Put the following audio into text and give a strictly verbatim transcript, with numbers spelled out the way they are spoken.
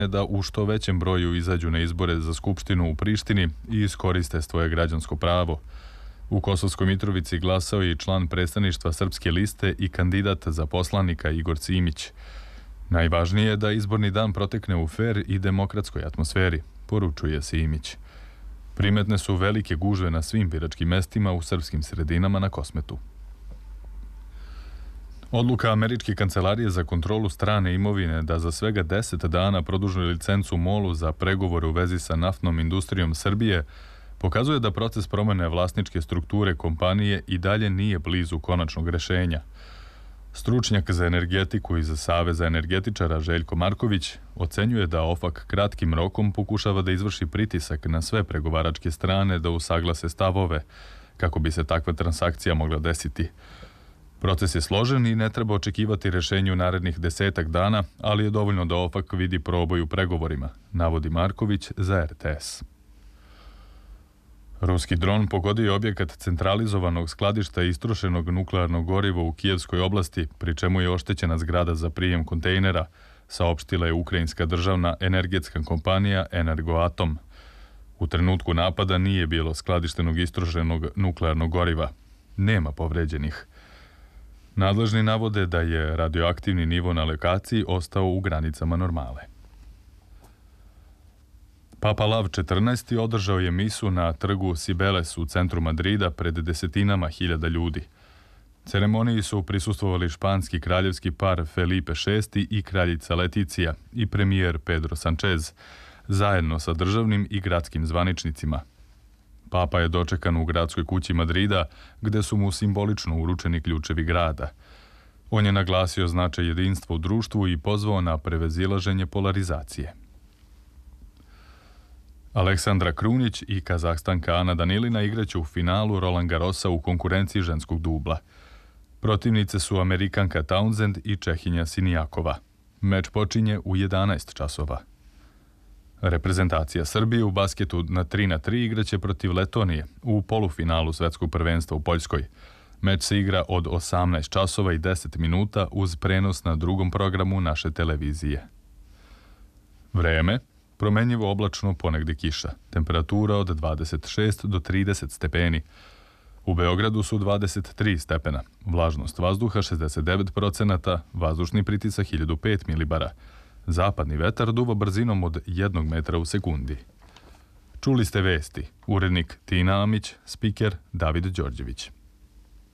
da u što većem broju izađu na izbore za Skupštinu u Prištini i iskoriste svoje građansko pravo. U Kosovskoj Mitrovici glasao je i član predstavništva Srpske liste i kandidat za poslanika Igor Cimić. Najvažnije je da izborni dan protekne u fer i demokratskoj atmosferi, poručuje Simić. Primetne su velike gužve na svim biračkim mestima u srpskim sredinama na Kosmetu. Odluka Američke kancelarije za kontrolu strane imovine da za svega deset dana produži licencu MOL-u za pregovore u vezi sa naftnom industrijom Srbije pokazuje da proces promene vlasničke strukture kompanije i dalje nije blizu konačnog rešenja. Stručnjak za energetiku iz Saveza energetičara Željko Marković ocenjuje da OFAK kratkim rokom pokušava da izvrši pritisak na sve pregovaračke strane da usaglase stavove kako bi se takva transakcija mogla desiti. Proces je složen i ne treba očekivati rešenje u narednih desetak dana, ali je dovoljno da OFAK vidi proboj u pregovorima, navodi Marković za er te es. Ruski dron pogodio je objekat centralizovanog skladišta istrošenog nuklearnog goriva u Kijevskoj oblasti, pri čemu je oštećena zgrada za prijem kontejnera, saopštila je ukrajinska državna energetska kompanija Energoatom. U trenutku napada nije bilo skladištenog istrošenog nuklearnog goriva. Nema povređenih. Nadležni navode da je radioaktivni nivo na lokaciji ostao u granicama normale. Papa Lav četrnaesti održao je misu na trgu Sibeles u centru Madrida pred desetinama hiljada ljudi. Ceremoniji su prisustvovali španski kraljevski par Felipe šesti i kraljica Leticija i premijer Pedro Sanchez, zajedno sa državnim i gradskim zvaničnicima. Papa je dočekan u gradskoj kući Madrida, gde su mu simbolično uručeni ključevi grada. On je naglasio značaj jedinstva u društvu i pozvao na prevazilaženje polarizacije. Aleksandra Krunić i Kazahstanka Ana Danilina igraće u finalu Roland Garrosa u konkurenciji ženskog dubla. Protivnice su Amerikanka Townsend i Čehinja Sinijakova. Meč počinje u jedanaest časova. Reprezentacija Srbije u basketu na tri na tri igraće protiv Letonije u polufinalu svetskog prvenstva u Poljskoj. Meč se igra od osamnaest časova i deset minuta uz prenos na drugom programu naše televizije. Vreme. Promenjivo oblačno, ponegde kiša. Temperatura od dvadeset šest do trideset stepeni. U Beogradu su dvadeset tri stepena. Vlažnost vazduha šezdeset devet procenata, vazdušni pritisak hiljadu pet milibara. Zapadni vetar duva brzinom od jednog metra u sekundi. Čuli ste vesti. Urednik Tina Amić, spiker David Đorđević.